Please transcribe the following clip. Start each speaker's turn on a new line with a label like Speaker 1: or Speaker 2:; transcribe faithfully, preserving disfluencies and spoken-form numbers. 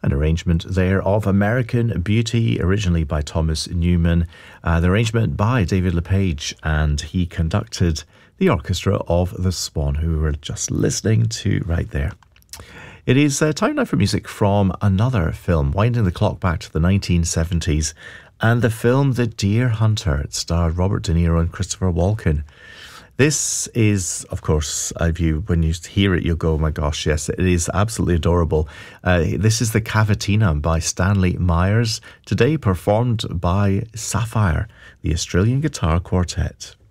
Speaker 1: An arrangement there of American Beauty, originally by Thomas Newman. Uh, the arrangement by David LePage, and he conducted the orchestra of the Swan, who we were just listening to right there. It is uh, time now for music from another film, winding the clock back to the nineteen seventies, and the film The Deer Hunter. It starred Robert De Niro and Christopher Walken. This is, of course, if you, when you hear it, you'll go, oh my gosh, yes, it is absolutely adorable. Uh, this is the Cavatina by Stanley Myers, today performed by Sapphire, the Australian Guitar Quartet.